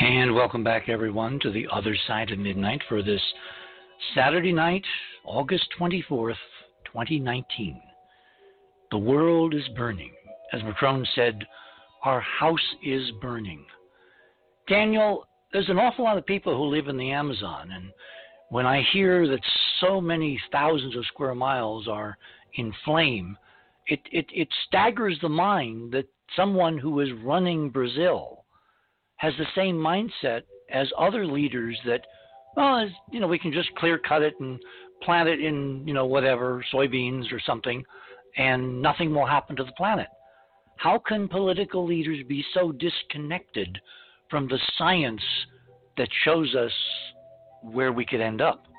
And welcome back, everyone, to the other side of midnight for this Saturday night, August 24th, 2019. The world is burning. As Macron said, our house is burning. Daniel, there's an awful lot of people who live in the Amazon, and when I hear that so many thousands of square miles are in flame, it staggers the mind that someone who is running Brazil has the same mindset as other leaders that, we can just clear cut it and plant it in, whatever, soybeans or something, and nothing will happen to the planet. How can political leaders be so disconnected from the science that shows us where we could end up?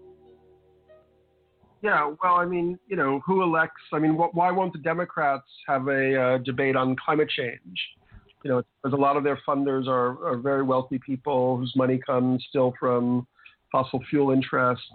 Yeah, well, who elects? Why won't the Democrats have a debate on climate change? Because a lot of their funders are very wealthy people whose money comes still from fossil fuel interests,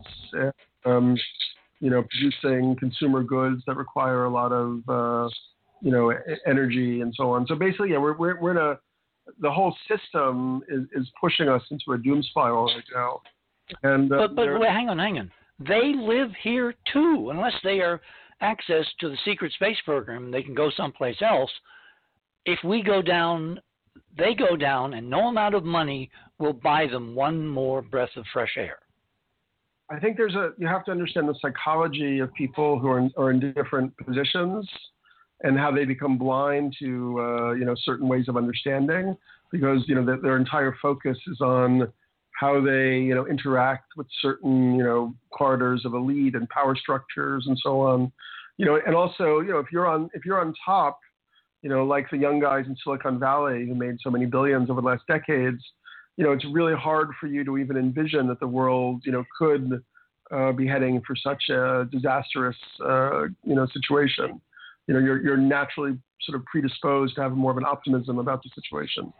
producing consumer goods that require a lot of, energy and so on. So basically, we're in the whole system is pushing us into a doom spiral right now. And but wait, hang on. They live here too, unless they are access to the secret space program. They can go someplace else. If we go down, they go down, and no amount of money will buy them one more breath of fresh air. I think you have to understand the psychology of people who are in different positions and how they become blind to, certain ways of understanding, because, their entire focus is on how they, interact with certain, corridors of elite and power structures and so on, and also, if you're on top, like the young guys in Silicon Valley who made so many billions over the last decades, it's really hard for you to even envision that the world, could be heading for such a disastrous, situation. You're naturally sort of predisposed to have more of an optimism about the situation.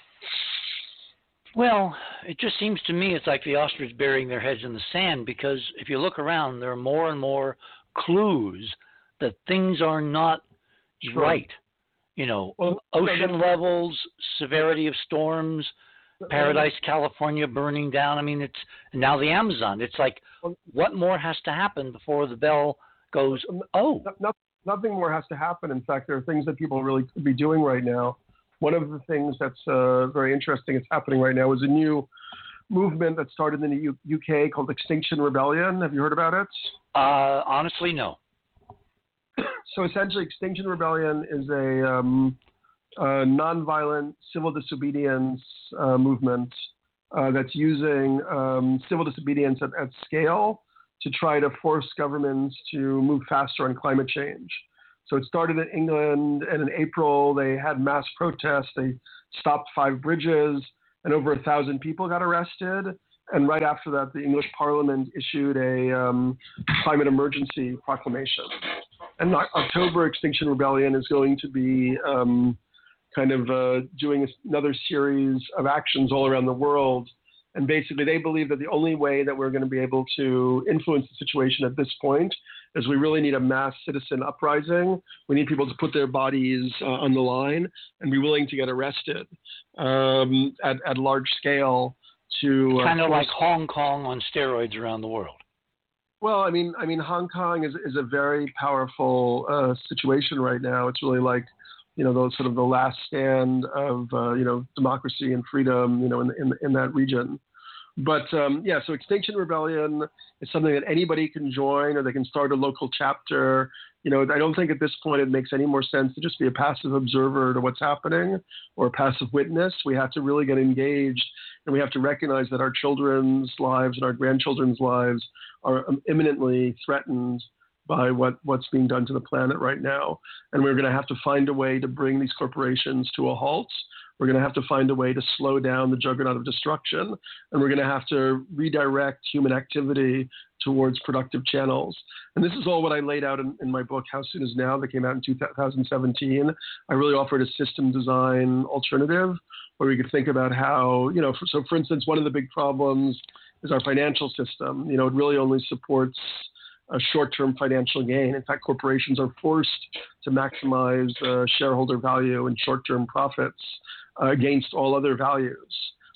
Well, it just seems to me it's like the ostrich burying their heads in the sand, because if you look around, there are more and clues that things are not right. Ocean levels, severity of storms, Paradise, California burning down. It's now the Amazon. It's like, what more has to happen before the bell goes, oh? Nothing more has to happen. In fact, there are things that people really could be doing right now. One of the things that's very interesting that's happening right now is a new movement that started in the UK called Extinction Rebellion. Have you heard about it? Honestly, no. So essentially, Extinction Rebellion is a nonviolent civil disobedience movement that's using civil disobedience at scale to try to force governments to move faster on climate change. So it started in England, and in April they had mass protests. They stopped 5 bridges, and over 1,000 people got arrested. And right after that, the English Parliament issued a climate emergency proclamation. And October, Extinction Rebellion is going to be doing another series of actions all around the world. And basically, they believe that the only way that we're going to be able to influence the situation at this point is we really need a mass citizen uprising. We need people to put their bodies on the line and be willing to get arrested at large scale to kind of like Hong Kong on steroids around the world. Well, Hong Kong is a very powerful situation right now. It's really like, those sort of the last stand of, democracy and freedom, in that region. But so Extinction Rebellion is something that anybody can join, or they can start a local chapter. I don't think at this point it makes any more sense to just be a passive observer to what's happening or a passive witness. We have to really get engaged, and we have to recognize that our children's lives and our grandchildren's lives are imminently threatened by what's being done to the planet right now. And we're going to have to find a way to bring these corporations to a halt. We're going to have to find a way to slow down the juggernaut of destruction. And we're going to have to redirect human activity towards productive channels. And this is all what I laid out in my book, How Soon Is Now, that came out in 2017. I really offered a system design alternative where we could think about how, for instance, one of the big problems is our financial system. It really only supports a short-term financial gain. In fact, corporations are forced to maximize shareholder value and short-term profits against all other values.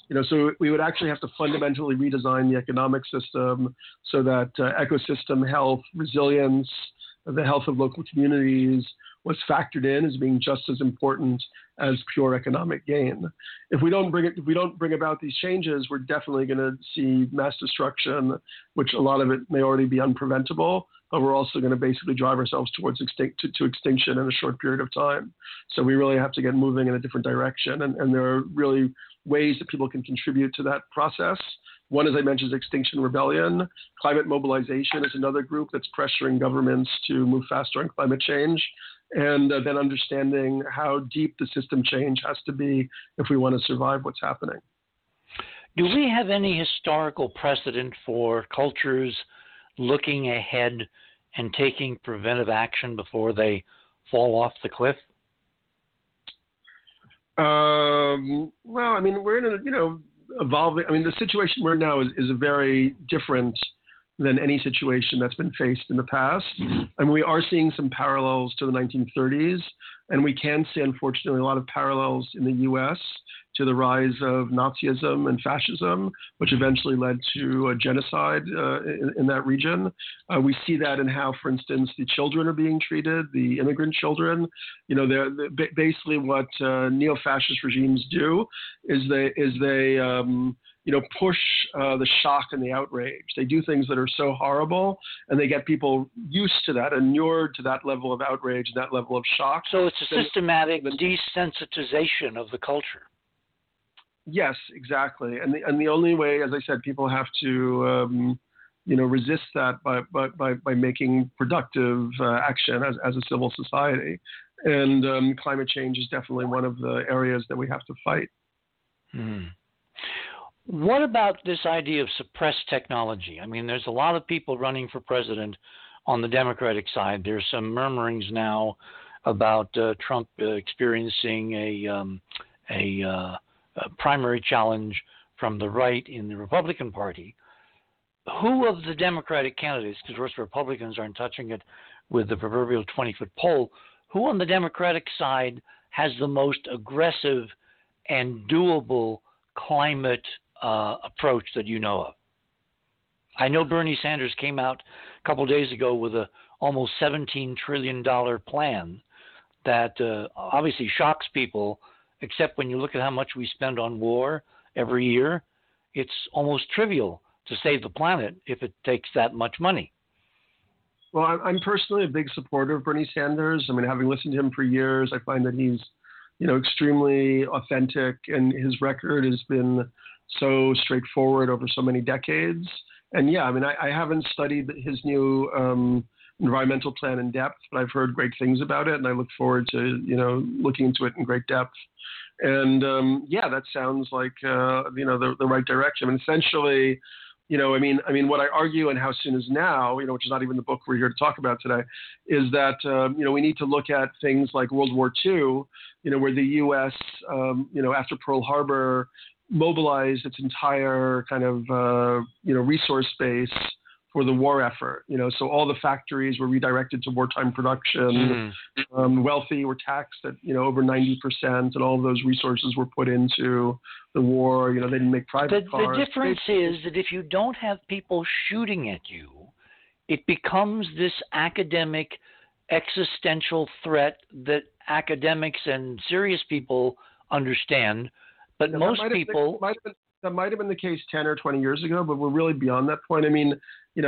So we would actually have to fundamentally redesign the economic system so that ecosystem health, resilience, the health of local communities was factored in as being just as important as pure economic gain. If we don't bring about these changes, we're definitely going to see mass destruction, which a lot of it may already be unpreventable, but we're also going to basically drive ourselves towards extinction in a short period of time. So we really have to get moving in a different direction. And there are really ways that people can contribute to that process. One, as I mentioned, is Extinction Rebellion. Climate Mobilization is another group that's pressuring governments to move faster on climate change. And then understanding how deep the system change has to be if we want to survive what's happening. Do we have any historical precedent for cultures looking ahead and taking preventive action before they fall off the cliff? Well, I mean, we're in a, evolving. I mean, the situation we're in now is very different than any situation that's been faced in the past. And we are seeing some parallels to the 1930s. And we can see, unfortunately, a lot of parallels in the U.S. to the rise of Nazism and fascism, which eventually led to a genocide in that region. We see that in how, for instance, the children are being treated, the immigrant children. They're basically what neo-fascist regimes do is they push the shock and the outrage. They do things that are so horrible, and they get people used to that, inured to that level of outrage, that level of shock. So it's a systematic desensitization of the culture. Yes, exactly. And the only way, as I said, people have to resist that by making productive action as a civil society. And climate change is definitely one of the areas that we have to fight. What about this idea of suppressed technology? I mean, there's a lot of people running for president on the Democratic side. There's some murmurings now about Trump experiencing a primary challenge from the right in the Republican Party. Who of the Democratic candidates, because of course Republicans aren't touching it with the proverbial 20-foot pole, who on the Democratic side has the most aggressive and doable climate approach that you know of? I know Bernie Sanders came out a couple of days ago with a almost $17 trillion plan that obviously shocks people, except when you look at how much we spend on war every year, it's almost trivial to save the planet if it takes that much money. Well, I'm personally a big supporter of Bernie Sanders. I mean, having listened to him for years, I find that he's, extremely authentic, and his record has been so straightforward over so many decades. And yeah, I mean, I haven't studied his new environmental plan in depth, but I've heard great things about it, and I look forward to, looking into it in great depth. And that sounds like, the right direction. I mean, essentially, what I argue, and How Soon Is Now, which is not even the book we're here to talk about today, is that, we need to look at things like World War II, where the U.S., after Pearl Harbor, mobilized its entire kind of, resource base for the war effort. So all the factories were redirected to wartime production. Wealthy were taxed at, over 90%, and all of those resources were put into the war. They didn't make private cars. The difference is that if you don't have people shooting at you, it becomes this academic existential threat that academics and serious people understand, but most people... That might have been the case 10 or 20 years ago, but we're really beyond that point. I mean,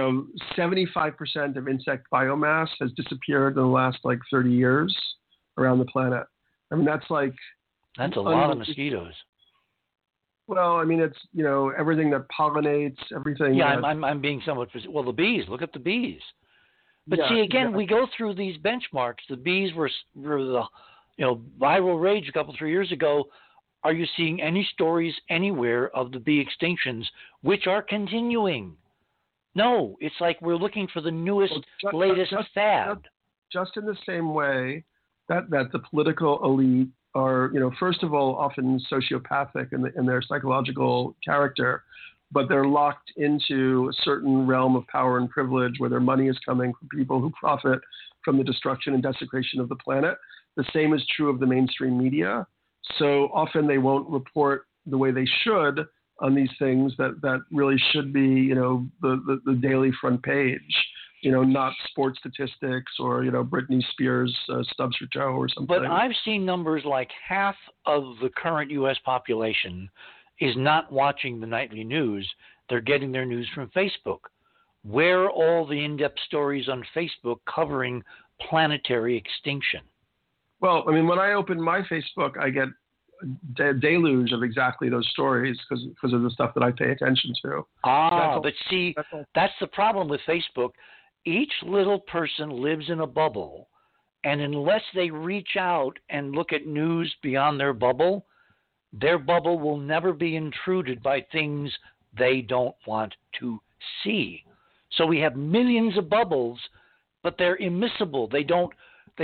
75% of insect biomass has disappeared in the last 30 years around the planet. I mean, that's a lot of mosquitoes. Well, I mean, it's, everything that pollinates, everything. Yeah, I'm being somewhat, well, the bees, look at the bees. But see, again, we go through these benchmarks. The bees were the, viral rage a couple, 3 years ago. Are you seeing any stories anywhere of the bee extinctions, which are continuing? No, it's like we're looking for the newest, latest fad. Just in the same way that the political elite are, first of all, often sociopathic in their psychological character, but they're locked into a certain realm of power and privilege where their money is coming from people who profit from the destruction and desecration of the planet. The same is true of the mainstream media. So often they won't report the way they should on these things that really should be, the daily front page, not sports statistics or, Britney Spears stubs her toe or something. But I've seen numbers like half of the current U.S. population is not watching the nightly news. They're getting their news from Facebook. Where are all the in-depth stories on Facebook covering planetary extinction? Well, I mean, when I open my Facebook, I get a deluge of exactly those stories because of the stuff that I pay attention to. But see, that's the problem with Facebook. Each little person lives in a bubble, and unless they reach out and look at news beyond their bubble will never be intruded by things they don't want to see. So we have millions of bubbles, but they're immiscible. They don't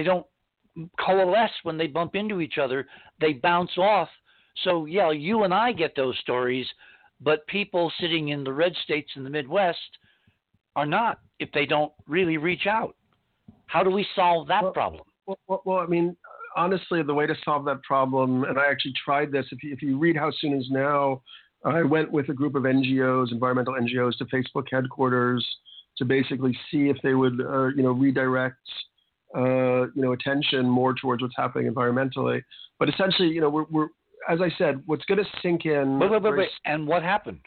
coalesce when they bump into each other. They bounce off. So, yeah, you and I get those stories, but people sitting in the red states in the Midwest are not if they don't really reach out. How do we solve that problem? Well, I mean, honestly, the way to solve that problem, and I actually tried this, if you read How Soon Is Now, I went with a group of NGOs, environmental NGOs, to Facebook headquarters to basically see if they would, redirect, attention more towards what's happening environmentally. But essentially, we're as I said, what's going to sink in. Wait. And what happened?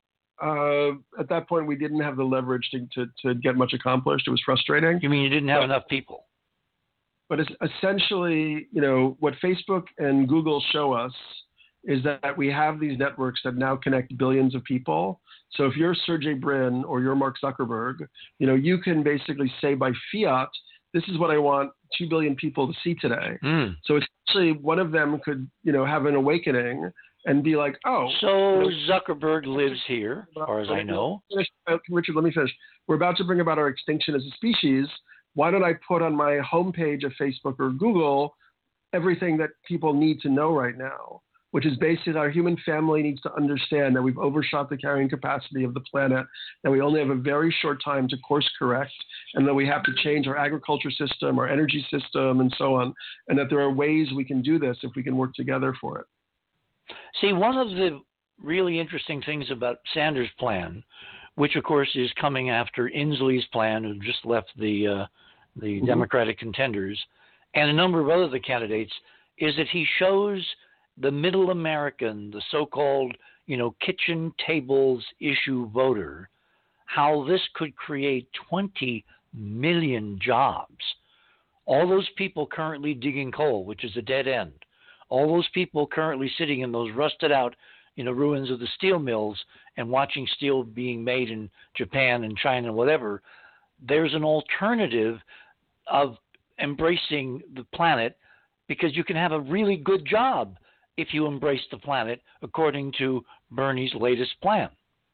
At that point, we didn't have the leverage to get much accomplished. It was frustrating. You mean you didn't have enough people? But it's essentially, what Facebook and Google show us is that we have these networks that now connect billions of people. So if you're Sergey Brin or you're Mark Zuckerberg, you can basically say by fiat, this is what I want 2 billion people to see today. So essentially one of them could, have an awakening and be like, oh. So Zuckerberg lives here, as far as I know. Richard, let me finish. We're about to bring about our extinction as a species. Why don't I put on my homepage of Facebook or Google everything that people need to know right now, which is basically our human family needs to understand that we've overshot the carrying capacity of the planet, that we only have a very short time to course correct, and that we have to change our agriculture system, our energy system, and so on, and that there are ways we can do this if we can work together for it. See, one of the really interesting things about Sanders' plan, which of course is coming after Inslee's plan, who just left the Democratic contenders, and a number of other candidates, is that he shows the middle American, the so-called, kitchen tables issue voter, how this could create 20 million jobs. All those people currently digging coal, which is a dead end. All those people currently sitting in those rusted out, ruins of the steel mills and watching steel being made in Japan and China and whatever. There's an alternative of embracing the planet, because you can have a really good job if you embrace the planet, according to Bernie's latest plan.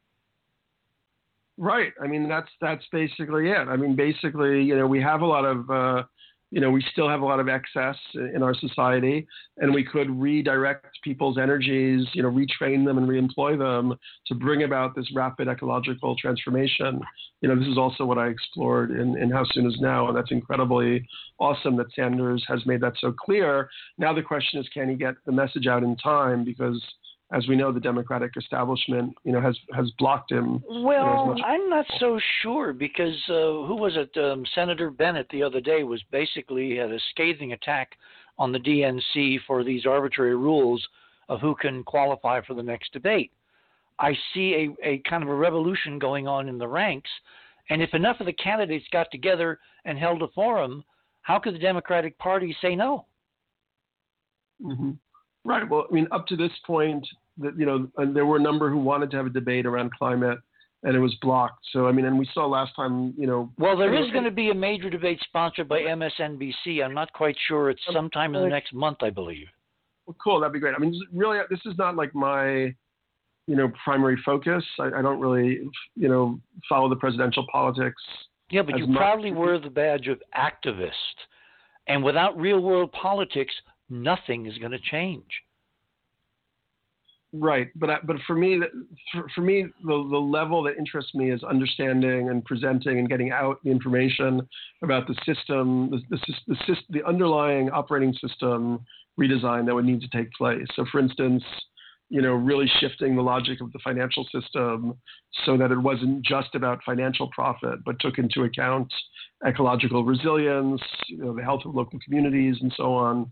Right. I mean, that's basically it. I mean, basically, we have a lot of, we still have a lot of excess in our society, and we could redirect people's energies, retrain them and reemploy them to bring about this rapid ecological transformation. This is also what I explored in How Soon Is Now, and that's incredibly awesome that Sanders has made that so clear. Now the question is, can he get the message out in time? Because as we know, the Democratic establishment, has blocked him. Well, I'm not so sure, because who was it? Senator Bennett the other day was basically had a scathing attack on the DNC for these arbitrary rules of who can qualify for the next debate. I see a kind of a revolution going on in the ranks, and if enough of the candidates got together and held a forum, how could the Democratic Party say no? Mm-hmm. Right. Well, I mean, up to this point, and there were a number who wanted to have a debate around climate, and it was blocked. So, I mean, and we saw last time, Well, there is going to be a major debate sponsored by MSNBC. I'm not quite sure. It's sometime in the next month, I believe. Well, cool. That'd be great. I mean, really, this is not like my, primary focus. I don't really, follow the presidential politics. Yeah, but you proudly wear the badge of activist. And without real-world politics, nothing is going to change. Right, but for me, the level that interests me is understanding and presenting and getting out the information about the system, the underlying operating system redesign that would need to take place. So, for instance, really shifting the logic of the financial system so that it wasn't just about financial profit, but took into account ecological resilience, the health of local communities, and so on.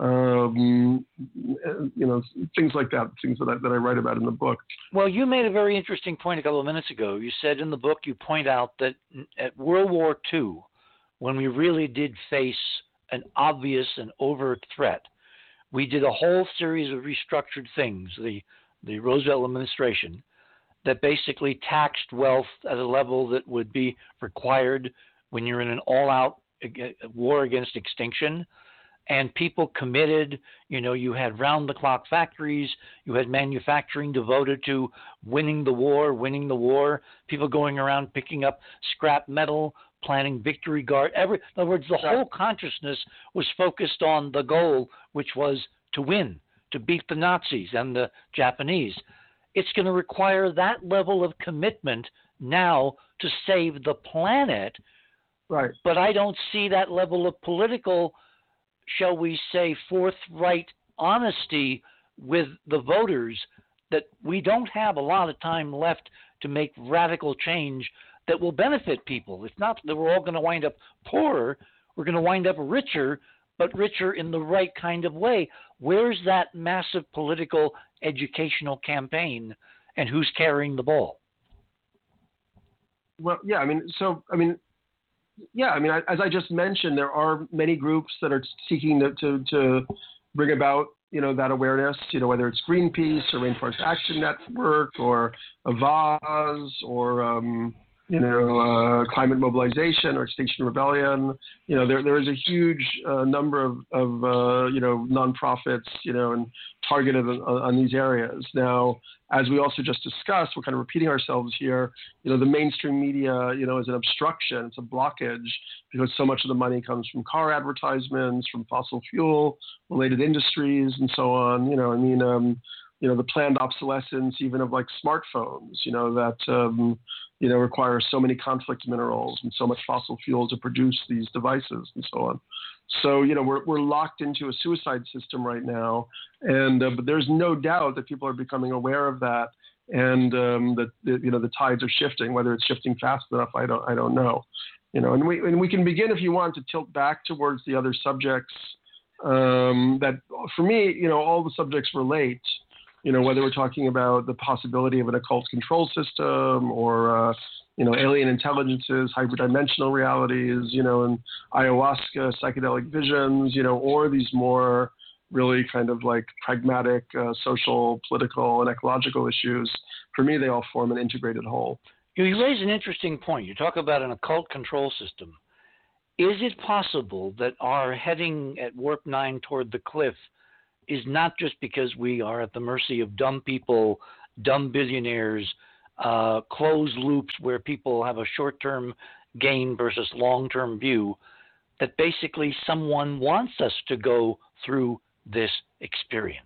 Things like that, things that I write about in the book. Well, you made a very interesting point a couple of minutes ago. You said in the book, you point out that at World War II, when we really did face an obvious and overt threat, we did a whole series of restructured things, the Roosevelt administration, that basically taxed wealth at a level that would be required when you're in an all-out war against extinction. And people committed, you had round-the-clock factories, you had manufacturing devoted to winning the war, people going around picking up scrap metal, planting victory guard. In other words, the whole consciousness was focused on the goal, which was to win, to beat the Nazis and the Japanese. It's going to require that level of commitment now to save the planet. Right. But I don't see that level of political, shall we say, forthright honesty with the voters, that we don't have a lot of time left to make radical change that will benefit people. It's not that we're all going to wind up poorer. We're going to wind up richer, but richer in the right kind of way. Where's that massive political educational campaign, and who's carrying the ball? Well, as I just mentioned, there are many groups that are seeking to bring about, that awareness, whether it's Greenpeace or Rainforest Action Network or Avaaz or, Climate Mobilization or Extinction Rebellion. There is a huge number of nonprofits, and targeted on these areas. Now, as we also just discussed, we're kind of repeating ourselves here. The mainstream media, is an obstruction. It's a blockage because so much of the money comes from car advertisements, from fossil fuel related industries, and so on. The planned obsolescence even of like smartphones, that require so many conflict minerals and so much fossil fuel to produce these devices and so on. So, we're locked into a suicide system right now. And but there's no doubt that people are becoming aware of that, and that the tides are shifting. Whether it's shifting fast enough, I don't know. And we can begin, if you want, to tilt back towards the other subjects that, for me, all the subjects relate. Whether we're talking about the possibility of an occult control system or, alien intelligences, hyperdimensional realities, and ayahuasca, psychedelic visions, or these more really kind of like pragmatic social, political, and ecological issues. For me, they all form an integrated whole. You raise an interesting point. You talk about an occult control system. Is it possible that our heading at Warp 9 toward the cliff is not just because we are at the mercy of dumb people, dumb billionaires, closed loops where people have a short-term gain versus long-term view, that basically someone wants us to go through this experience?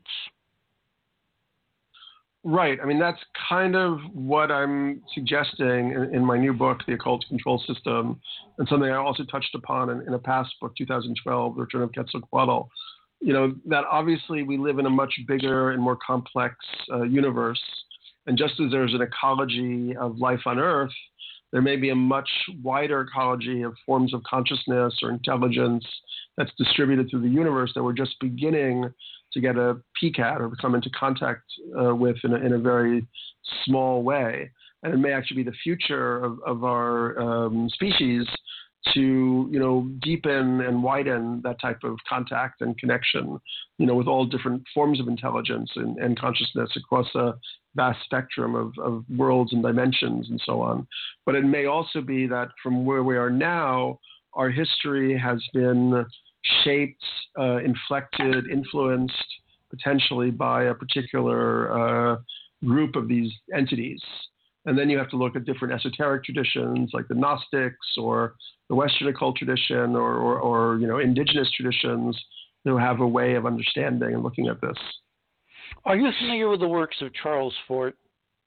Right. That's kind of what I'm suggesting in my new book, The Occult Control System, and something I also touched upon in a past book, 2012, The Return of Quetzalcoatl. That obviously we live in a much bigger and more complex universe. And just as there's an ecology of life on Earth, there may be a much wider ecology of forms of consciousness or intelligence that's distributed through the universe that we're just beginning to get a peek at or come into contact with in a very small way. And it may actually be the future of our species to, deepen and widen that type of contact and connection, with all different forms of intelligence and consciousness across a vast spectrum of worlds and dimensions and so on. But it may also be that from where we are now, our history has been shaped, inflected, influenced potentially by a particular group of these entities. And then you have to look at different esoteric traditions like the Gnostics or the Western occult tradition or indigenous traditions who have a way of understanding and looking at this. Are you familiar with the works of Charles Fort?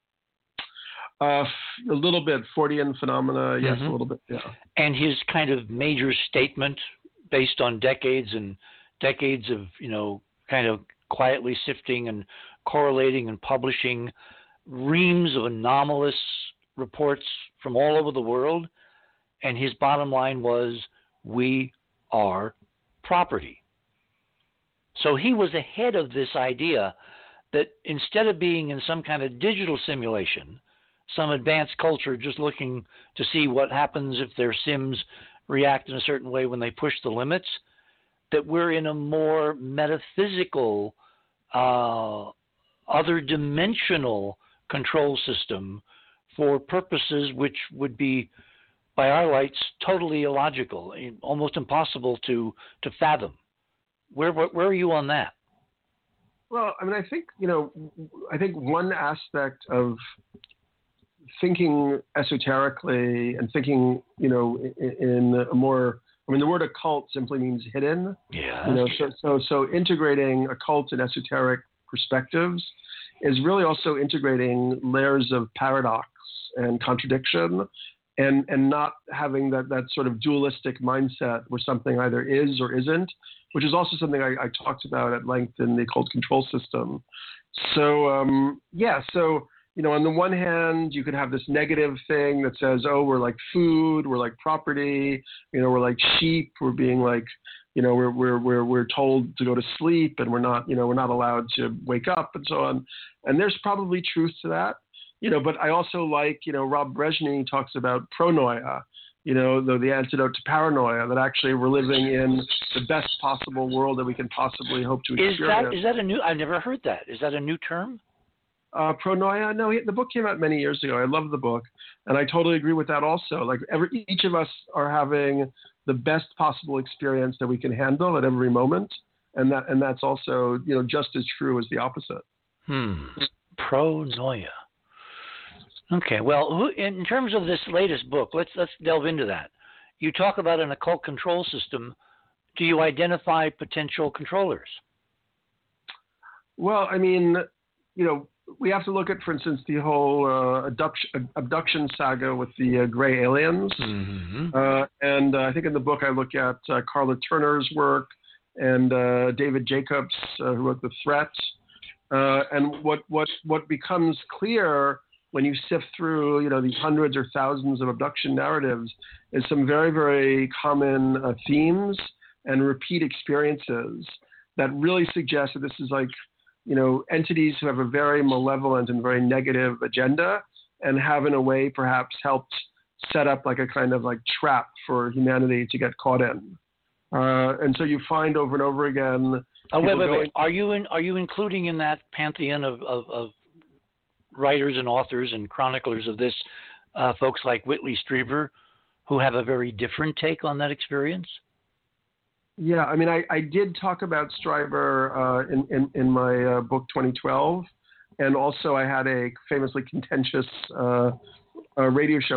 A little bit. Fortean phenomena, yes, Mm-hmm. A little bit, yeah. And his kind of major statement based on decades and decades of, kind of quietly sifting and correlating and publishing reams of anomalous reports from all over the world. And his bottom line was, we are property. So he was ahead of this idea that instead of being in some kind of digital simulation, some advanced culture just looking to see what happens if their sims react in a certain way when they push the limits, that we're in a more metaphysical, other dimensional control system for purposes which would be, by our lights, totally illogical, almost impossible to fathom. Where are you on that? Well, I mean, I think one aspect of thinking esoterically and thinking, in a more, I mean, the word occult simply means hidden. Yeah. So integrating occult and esoteric perspectives is really also integrating layers of paradox and contradiction, and not having that sort of dualistic mindset where something either is or isn't, which is also something I talked about at length in the occult control system. So, on the one hand, you could have this negative thing that says, oh, we're like food, we're like property, we're like sheep, we're being like, we're told to go to sleep and we're not allowed to wake up and so on. And there's probably truth to that. But I also like, Rob Brezhnev talks about pronoia, the antidote to paranoia, that actually we're living in the best possible world that we can possibly hope to experience. Is that a new, I've never heard that. Is that a new term? Pronoia? No, the book came out many years ago. I love the book. And I totally agree with that also. Like each of us are having the best possible experience that we can handle at every moment. And that's also, just as true as the opposite. Pronoia. Okay, well, in terms of this latest book, let's delve into that. You talk about an occult control system. Do you identify potential controllers? Well, I mean, we have to look at, for instance, the whole abduction saga with the gray aliens. Mm-hmm. And I think in the book I look at Carla Turner's work and David Jacobs, who wrote The Threat. And what becomes clear when you sift through, these hundreds or thousands of abduction narratives, is some very, very common themes and repeat experiences that really suggest that this is like, entities who have a very malevolent and very negative agenda and have in a way perhaps helped set up like a kind of like trap for humanity to get caught in. And so you find over and over again. Oh, wait. Are you including in that pantheon of writers and authors and chroniclers of this folks like Whitley Strieber, who have a very different take on that experience? Yeah, I mean, I did talk about Strieber in my book 2012, and also I had a famously contentious radio show